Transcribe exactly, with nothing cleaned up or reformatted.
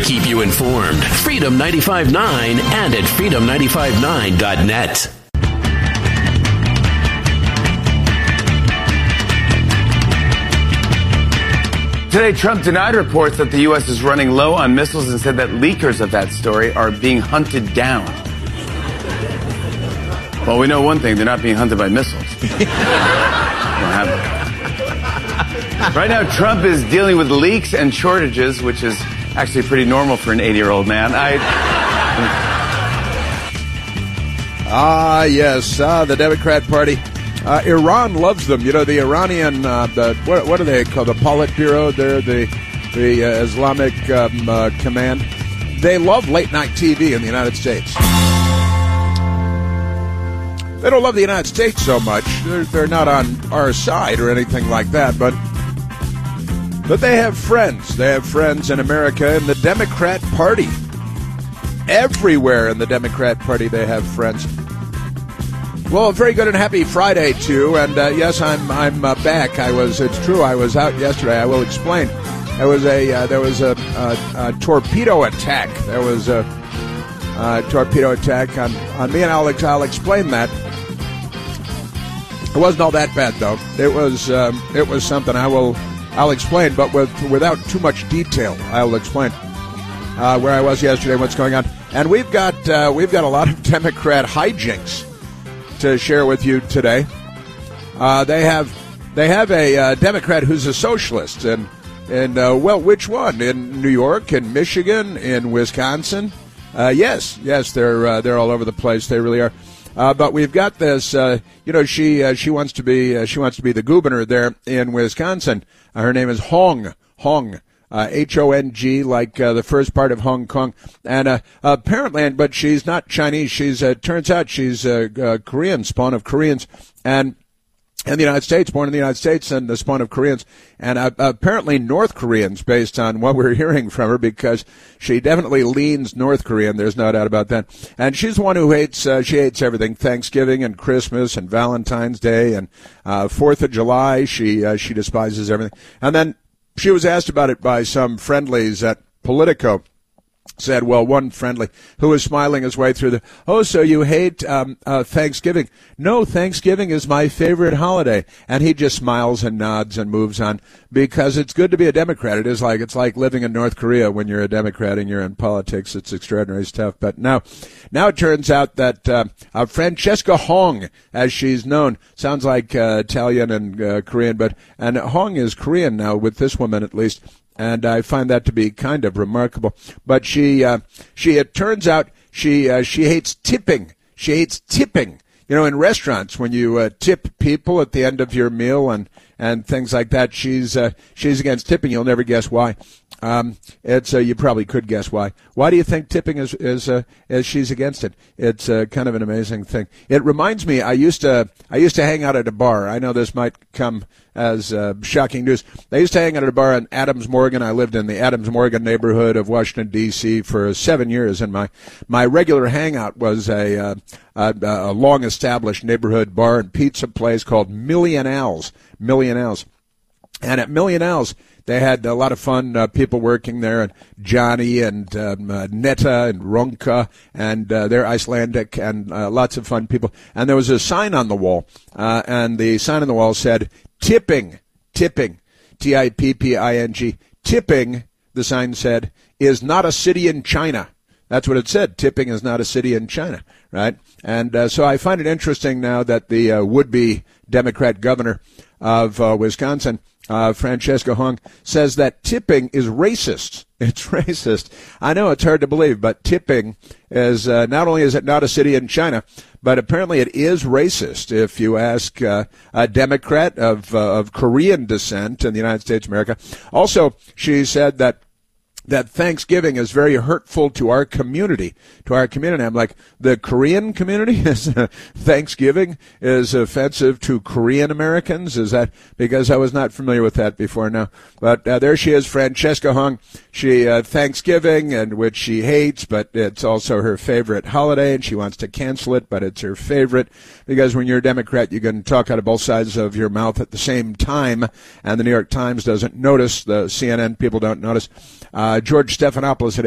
keep you informed. Freedom ninety-five point nine and at freedom nine five nine dot net. Today, Trump denied reports that the U S is running low on missiles and said that leakers of that story are being hunted down. Well, we know one thing. They're not being hunted by missiles. Don't have them. Right now, Trump is dealing with leaks and shortages, which is actually pretty normal for an eighty-year-old man. I... Ah, yes, uh, the Democrat Party. Uh, Iran loves them. You know, the Iranian, uh, the, what, what are they called? The Politburo, they're the, the uh, Islamic um, uh, Command. They love late-night T V in the United States. They don't love the United States so much. They're, they're not on our side or anything like that, but but they have friends. They have friends in America in the Democrat Party. Everywhere in the Democrat Party they have friends. Well, very good and happy Friday, too. And, uh, yes, I'm I'm uh, back. I was, it's true, I was out yesterday. I will explain. There was a, uh, there was a, a, a torpedo attack. There was a, a torpedo attack on, on me, and I'll, I'll explain that. It wasn't all that bad, though. It was um, it was something I will I'll explain, but with, without too much detail. I'll explain uh, where I was yesterday, what's going on, and we've got uh, we've got a lot of Democrat hijinks to share with you today. Uh, they have they have a uh, Democrat who's a socialist, and and uh, well, which one? In New York, in Michigan, in Wisconsin? Uh, yes, yes, they're uh, they're all over the place. They really are. Uh, but we've got this. Uh, you know, she uh, she wants to be uh, she wants to be the governor there in Wisconsin. Uh, her name is Hong Hong. Uh, H O N G, like uh, the first part of Hong Kong. And uh, apparently, but she's not Chinese. She's, uh, turns out she's uh, uh, Korean, spawn of Koreans, and in the United States, born in the United States, and the spawn of Koreans. And uh, apparently North Koreans, based on what we're hearing from her, because she definitely leans North Korean. There's no doubt about that. And she's the one who hates, uh, she hates everything, Thanksgiving and Christmas and Valentine's Day and uh, Fourth of July. She, uh, she despises everything. And then she was asked about it by some friendlies at Politico. Said, well, one friendly who was smiling his way through the, oh, so you hate um, uh, Thanksgiving. No, Thanksgiving is my favorite holiday. And he just smiles and nods and moves on because it's good to be a Democrat. It is like, it's like living in North Korea when you're a Democrat and you're in politics. It's extraordinary stuff. But now, now it turns out that uh, uh, Francesca Hong, as she's known, sounds like uh, Italian and uh, Korean, but, and Hong is Korean now with this woman at least. And I find that to be kind of remarkable. But she, uh, she, it turns out she, uh, she hates tipping. She hates tipping. You know, in restaurants, when you uh, tip people at the end of your meal and, and things like that, she's, uh, she's against tipping. You'll never guess why. Um, it's, uh, you probably could guess why. Why do you think tipping is, is, uh, is she's against it? It's, uh, kind of an amazing thing. It reminds me, I used to, I used to hang out at a bar. I know this might come as, uh, shocking news. I used to hang out at a bar in Adams Morgan. I lived in the Adams Morgan neighborhood of Washington, D C for seven years, and my, my regular hangout was a, uh, a, a long-established neighborhood bar and pizza place called Million Al's. Million Al's. And at Million Al's, they had a lot of fun uh, people working there, and Johnny and um, uh, Netta and Ronka, and uh, they're Icelandic, and uh, lots of fun people. And there was a sign on the wall, uh, and the sign on the wall said, tipping, tipping, T I P P I N G, tipping, the sign said, is not a city in China. That's what it said. Tipping is not a city in China, right? And uh, so I find it interesting now that the uh, would-be Democrat governor of uh, Wisconsin, Uh, Francesca Hong, says that tipping is racist. It's racist. I know it's hard to believe, but tipping is, uh, not only is it not a city in China, but apparently it is racist. If you ask uh, a Democrat of, uh, of Korean descent in the United States of America. Also, she said that that Thanksgiving is very hurtful to our community, to our community. I'm like, the Korean community? is Thanksgiving is offensive to Korean Americans? Is that, because I was not familiar with that before now. But uh, there she is, Francesca Hong. She, uh, Thanksgiving, and which she hates, but it's also her favorite holiday, and she wants to cancel it, but it's her favorite, because when you're a Democrat, you can talk out of both sides of your mouth at the same time, and the New York Times doesn't notice, the C N N people don't notice. Uh, George Stephanopoulos